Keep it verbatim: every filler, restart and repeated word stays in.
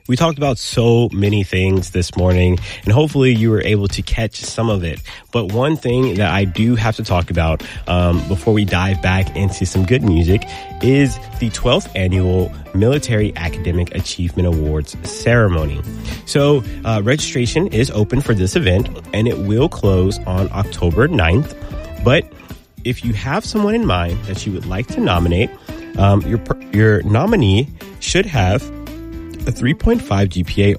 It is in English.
We talked about so many things this morning, and hopefully you were able to catch some of it. But one thing that I do have to talk about um, before we dive back into some good music is the twelfth Annual Military Academic Achievement Awards ceremony. So uh, registration is open for this event, and it will close on October ninth. But if you have someone in mind that you would like to nominate, um, your your nominee should have a three point five G P A